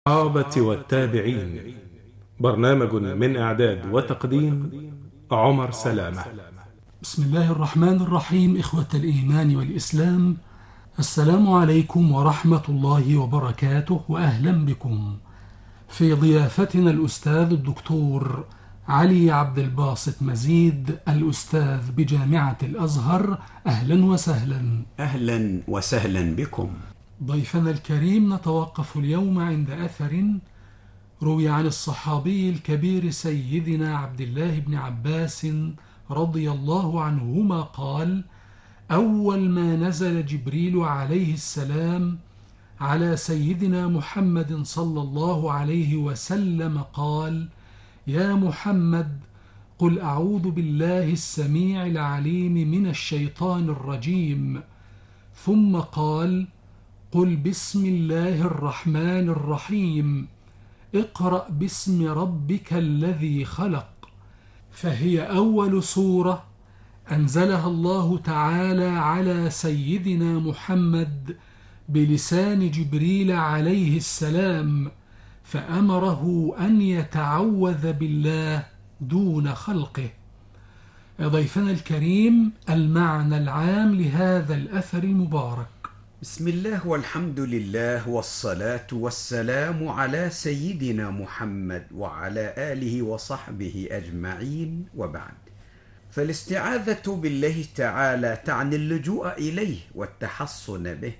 الصحابة والتابعين. برنامج من إعداد وتقديم عمر سلامة. بسم الله الرحمن الرحيم. إخوة الإيمان والإسلام، السلام عليكم ورحمة الله وبركاته، وأهلا بكم في ضيافتنا الأستاذ الدكتور علي عبد الباسط مزيد، الأستاذ بجامعة الأزهر. أهلا وسهلا. أهلا وسهلا بكم. ضيفنا الكريم، نتوقف اليوم عند أثر روي عن الصحابي الكبير سيدنا عبد الله بن عباس رضي الله عنهما قال: أول ما نزل جبريل عليه السلام على سيدنا محمد صلى الله عليه وسلم قال: يا محمد، قل أعوذ بالله السميع العليم من الشيطان الرجيم. ثم قال: قل بسم الله الرحمن الرحيم، اقرأ باسم ربك الذي خلق. فهي أول سورة أنزلها الله تعالى على سيدنا محمد بلسان جبريل عليه السلام، فأمره أن يتعوذ بالله دون خلقه. ضيفنا الكريم، المعنى العام لهذا الأثر المبارك. بسم الله والحمد لله والصلاة والسلام على سيدنا محمد وعلى آله وصحبه أجمعين، وبعد. فالاستعاذة بالله تعالى تعني اللجوء إليه والتحصن به،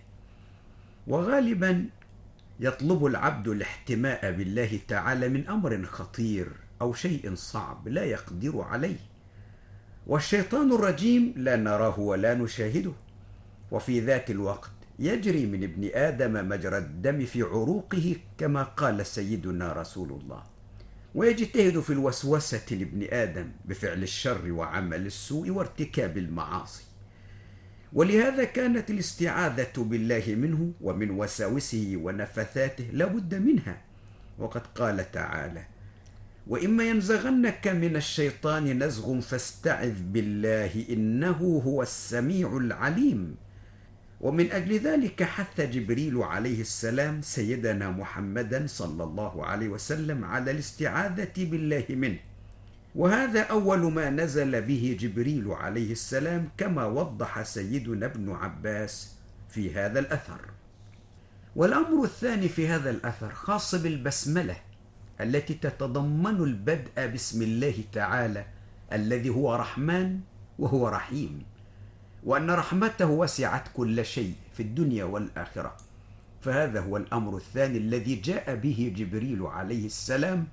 وغالبا يطلب العبد الاحتماء بالله تعالى من أمر خطير أو شيء صعب لا يقدر عليه. والشيطان الرجيم لا نراه ولا نشاهده، وفي ذات الوقت يجري من ابن آدم مجرى الدم في عروقه كما قال سيدنا رسول الله، ويجتهد في الوسوسة لابن آدم بفعل الشر وعمل السوء وارتكاب المعاصي. ولهذا كانت الاستعاذة بالله منه ومن وساوسه ونفثاته لابد منها، وقد قال تعالى: وإما ينزغنك من الشيطان نزغ فاستعذ بالله إنه هو السميع العليم. ومن أجل ذلك حث جبريل عليه السلام سيدنا محمدا صلى الله عليه وسلم على الاستعاذة بالله منه، وهذا أول ما نزل به جبريل عليه السلام كما وضح سيدنا ابن عباس في هذا الأثر. والأمر الثاني في هذا الأثر خاص بالبسملة التي تتضمن البدء بسم الله تعالى الذي هو رحمن وهو رحيم، وأن رحمته وسعت كل شيء في الدنيا والآخرة. فهذا هو الأمر الثاني الذي جاء به جبريل عليه السلام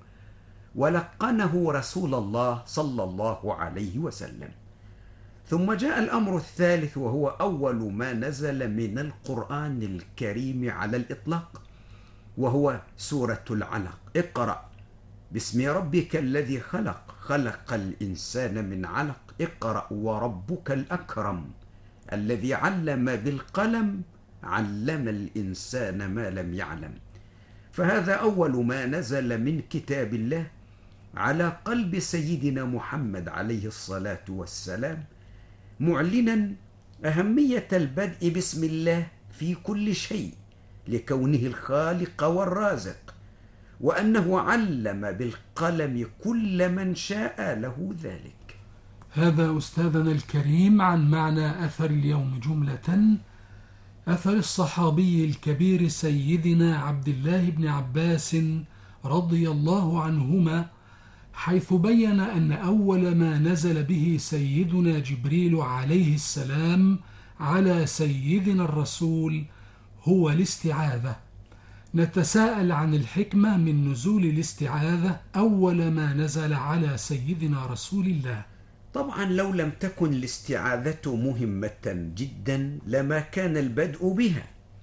ولقنه رسول الله صلى الله عليه وسلم. ثم جاء الأمر الثالث وهو أول ما نزل من القرآن الكريم على الإطلاق، وهو سورة العلق: اقرأ باسم ربك الذي خلق، خلق الإنسان من علق، اقرأ وربك الأكرم الذي علم بالقلم، علم الإنسان ما لم يعلم. فهذا أول ما نزل من كتاب الله على قلب سيدنا محمد عليه الصلاة والسلام، معلنا أهمية البدء بسم الله في كل شيء لكونه الخالق والرازق، وأنه علم بالقلم كل من شاء له ذلك. هذا أستاذنا الكريم عن معنى أثر اليوم جملة. أثر الصحابي الكبير سيدنا عبد الله بن عباس رضي الله عنهما، حيث بين أن أول ما نزل به سيدنا جبريل عليه السلام على سيدنا الرسول هو الاستعاذة. نتساءل عن الحكمة من نزول الاستعاذة أول ما نزل على سيدنا رسول الله. طبعا لو لم تكن الاستعاذة مهمة جدا لما كان البدء بها.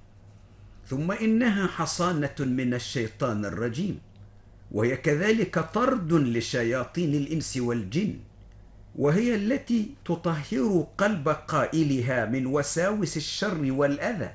ثم إنها حصانة من الشيطان الرجيم، وهي كذلك طرد لشياطين الإنس والجن، وهي التي تطهر قلب قائلها من وساوس الشر والأذى،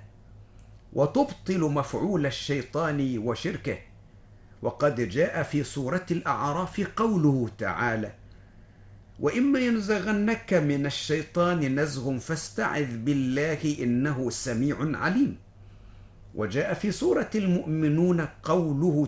وتبطل مفعول الشيطان وشركه. وقد جاء في سورة الأعراف قوله تعالى: وإما ينزغنك من الشيطان نزغ فاستعذ بالله إنه سميع عليم. وجاء في سورة المؤمنون قوله